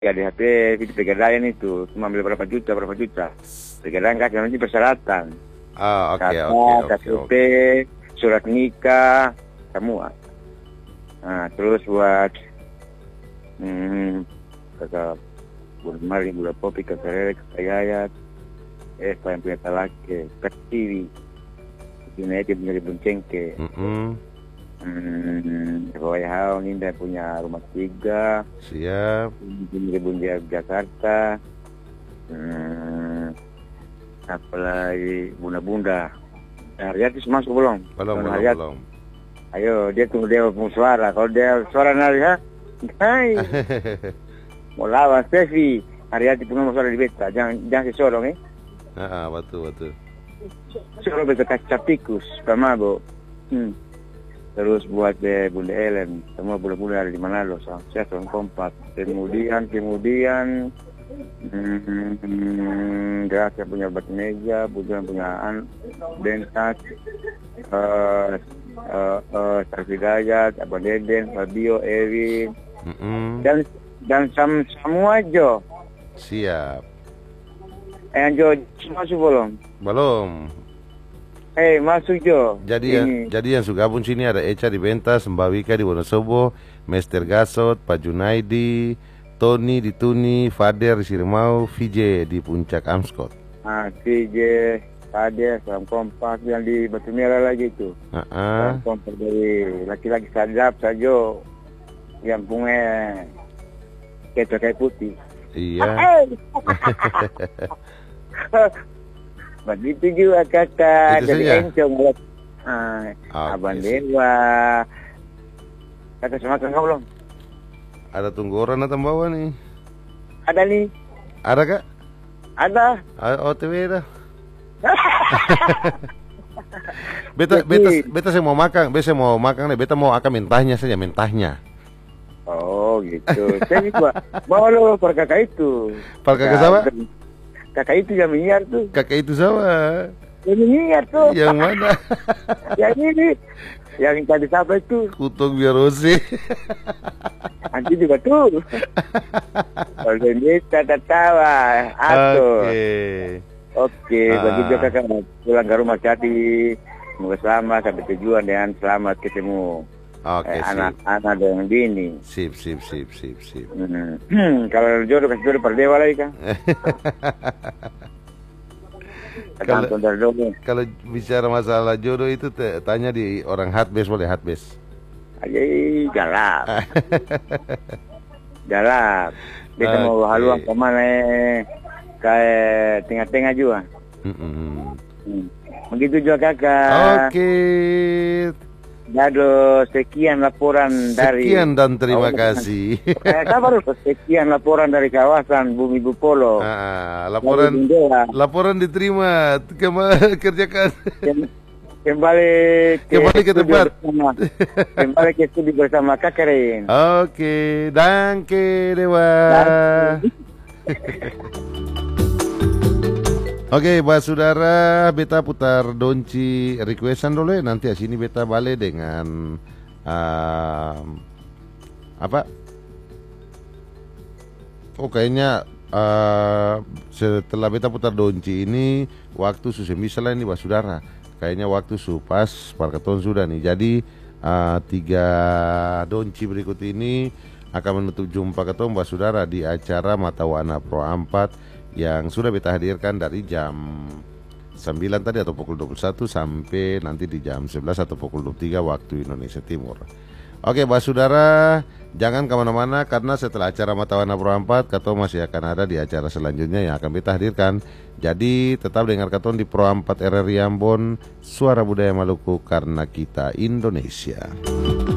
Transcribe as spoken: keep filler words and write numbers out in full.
Ya di H P itu Pegadaian itu cuma ambil berapa juta berapa juta. Pegadaian kan nanti persyaratan. Ah, oke Kata, oke K T oke. P, surat nikah, semua. Nah, terus buat hmm, kata bulan Mari, bulan Popi, kata Rere, kata Yayat, eh, yang punya talake, ketiwi, ini dia punya Ribun Cengke. Mm-mm. Hmm, Roy Hao, Ninda punya rumah tiga, Siap. punya Ribun Jakarta. Hmm, apalagi bunda-bunda. Haryati masuk belum? Belum, belum, Haryati. belum. Ayo, dia tunggu dia mau suara. Kalau dia suara nari, ha? Hai. Mau lawan Stevi. Haryati pun mau suara di beta. Jangan jangan sesorong, eh. Ah, betul, betul. Sorong beta kaca tikus, pamabo. Hmm. Terus buat deh Bunda Ellen, semua bunda-bunda dari Manado, saya orang kompak. Kemudian, kemudian, hmm, dia punya obat meja, bukan punya an, dentas, eh, eh, eh, Sarfidayat, Abang Deden, Fabio, Ewi, Mm-mm. dan dan sam semua Jo. Siap. Eh, Jo masuk belum? Belum. Eh, masuk Jo. Jadi yang, jadi yang sudah gabung sini ada Eca di Bentas, Mbak Wika di Wonosobo, Mister Gasot, Pak Junaidi, Tony di Tuni, Fader di Sirimau, Vijay di Puncak Amskot. Ah, T J, Fader, salam kompak yang di Batu Merah lagi itu. Uh-uh. Salam kompak dari laki-laki sadap saja yang punya kecoh kayak putih. Iya. Begitu juga kakak Itu dari saja? Encong. Ah, Oke, Abang sip. Dewa. Kakak semakan kau belum? Ada tunggu orang datang bawah nih. Ada nih, Ada kak? ada. Ah, O T W dah. Beta, beta, beta saya mau makan, beta saya mau makan nih. Beta mau akan mentahnya saja, mentahnya. Oh gitu. Saya juga bawa lo per kakak itu. Pak kakak sama? Kakak itu yang menyiar tuh. Kakak itu sama. Yang menyiar tuh. Yang mana? Yang ini. Yang tadi siapa itu? Kutong biar Rose. Nanti juga tuh. Kalau dia tertawa. Atur. Oke. Oke. Ah. Begitu kakak pulang ke rumah hati. Semoga selamat sampai tujuan dan selamat ketemu. Oke, eh, sip. anak-anak dengan bini. Sip, sip, sip, sip, sip. Hmm. Kalau jodoh kasih jodoh per dewa lagi kan? Kalau Tergantung dari jodoh. kalau bicara masalah jodoh itu te- tanya di orang hatbes boleh hatbes. Ayy, galap. Galap. Kita mau Oke. haluan kemana? Kayak tengah-tengah juga. Mm-mm. Hmm. Begitu juga kakak. Oke. Dado, sekian laporan dari. Sekian dan terima kawasan- kasih. Eh, sabar, sekian laporan dari kawasan Bumi Bupolo. Ah, laporan Dari Bendera. laporan diterima. Kema- kerjakan. Kem- Kembali ke, Kembali ke studio tempat. bersama, kembali ke studio bersama Kakak Rin. Oke, danke Dewa. Oke, Pak Saudara, beta putar donci requestan dulu ya. Nanti sini beta balik dengan um, apa? Oh, kayaknya uh, setelah beta putar donci ini waktu susah misalnya ini Pak Saudara. Kayaknya waktu su pas parketon sudah nih. Jadi uh, tiga donci berikut ini akan menutup jumpa ketemu Pak Saudara di acara Mata Wana Pro empat yang sudah beta hadirkan dari jam sembilan tadi atau pukul dua puluh satu sampai nanti di jam sebelas atau pukul dua puluh tiga waktu Indonesia Timur. Oke, Pak Saudara, jangan kemana-mana karena setelah acara Mata Wana Pro empat Kato masih akan ada di acara selanjutnya yang akan beta hadirkan. Jadi tetap dengar Kato di Pro empat R R I Ambon, Suara Budaya Maluku karena kita Indonesia.